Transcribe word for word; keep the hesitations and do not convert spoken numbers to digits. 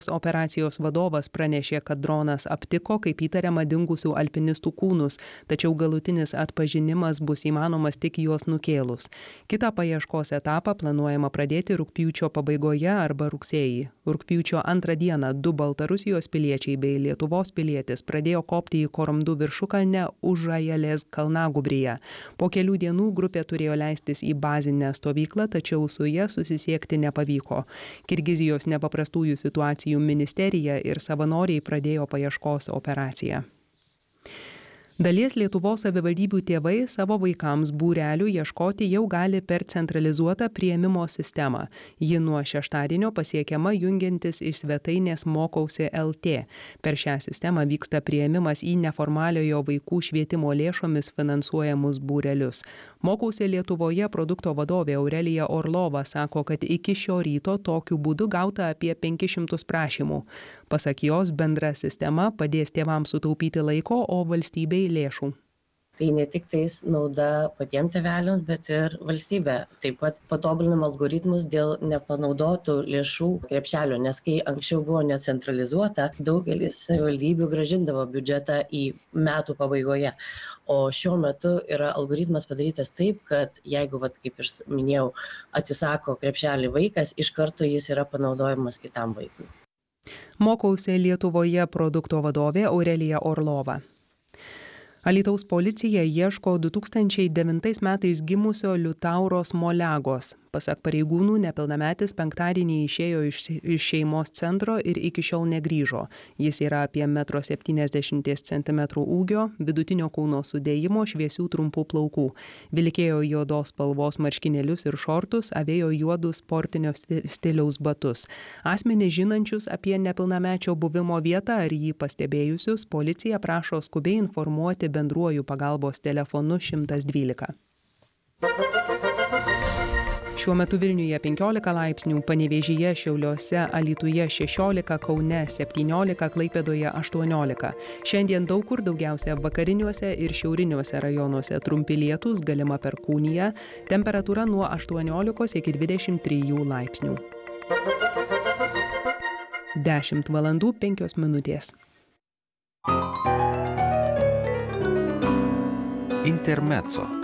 Operacijos vadovas pranešė, kad dronas aptiko, kaip įtariama, dingusių alpinistų kūnus, tačiau galutinis atpažinimas bus įmanomas tik juos nukėlus. Kitą paieškos etapą planuojama pradėti rugpjūčio pabaigoje arba rugsėjį. Rugpjūčio antrą dieną du Baltarusijos piliečiai bei Lietuvos pilietis pradėjo kopti į Koromdų viršukalnę Užrajalės kalnagūbryje. Po kelių dienų grupė turėjo leistis į bazinę stovyklą, tačiau su ja susisiekti nepavyko. Kirgizijos nepaprastųjų situacijų ministerija ir savanoriai pradėjo paieškos operaciją. Dalies Lietuvos savivaldybių tėvai savo vaikams būrelių ieškoti jau gali per centralizuotą priėmimo sistemą. Ji nuo šeštadienio pasiekiama jungiantis iš svetainės Mokausi L T. Per šią sistemą vyksta priėmimas į neformaliojo vaikų švietimo lėšomis finansuojamus būrelius. Mokausi Lietuvoje produkto vadovė Aurelija Orlova sako, kad iki šio ryto tokiu būdu gauta apie penkis šimtus prašymų. Pasak jos, bendra sistema padės tėvams sutaupyti laiko, o valstybei lėšų. Tai ne tik tais nauda patiems tėveliams, bet ir valstybė. Taip pat patobulinam algoritmus dėl nepanaudotų lėšų krepšelio, nes kai anksčiau buvo necentralizuota, daugelis savivaldybių grąžindavo biudžetą į metų pabaigoje. O šiuo metu yra algoritmas padarytas taip, kad jeigu, vat, kaip ir minėjau, atsisako krepšelį vaikas, iš karto jis yra panaudojamas kitam vaikui. Mokausi Lietuvoje produkto vadovė Aurelija Orlova. Alytaus policija ieško du tūkstančiai devintais metais gimusio Liutauros Molegos. Pasak pareigūnų, nepilnametis penktadienį išėjo iš, iš šeimos centro ir iki šiol negrįžo. Jis yra apie metro septyniasdešimties centimetrų ūgio, vidutinio kūno sudėjimo, šviesių trumpų plaukų. Vilkėjo juodos spalvos marškinėlius ir šortus, avėjo juodus sportinio stiliaus batus. Asmenys žinančius apie nepilnamečio buvimo vietą ar jį pastebėjusius, policija prašo skubiai informuoti bendruoju pagalbos telefonu šimtas dvylika. Šiuo metu Vilniuje penkiolika laipsnių, Panevėžyje, Šiauliuose, Alytuje šešiolika, Kaune septyniolika, Klaipėdoje aštuoniolika. Šiandien daug kur, daugiausia vakariniuose ir šiauriniuose rajonuose trumpi lietūs, galima perkūnija, temperatūra nuo aštuoniolikos iki dvidešimt trijų laipsnių. dešimt valandų penkios minutės. Intermezzo.